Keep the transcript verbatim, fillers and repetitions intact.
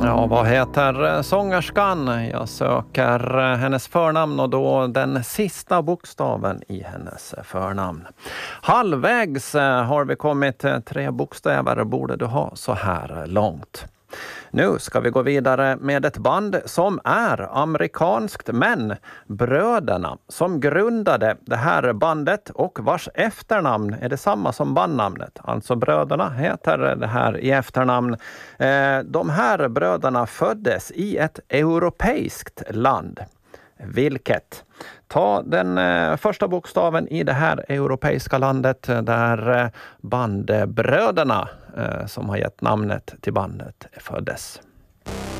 Ja, vad heter sångerskan? Jag söker hennes förnamn och då den sista bokstaven i hennes förnamn. Halvvägs har vi kommit, tre bokstäver borde du ha så här långt. Nu ska vi gå vidare med ett band som är amerikanskt, men bröderna som grundade det här bandet och vars efternamn är detsamma som bandnamnet. Alltså bröderna heter det här i efternamn. De här bröderna föddes i ett europeiskt land. Vilket? Ta den första bokstaven i det här europeiska landet där bandbröderna som har gett namnet till bandet föddes.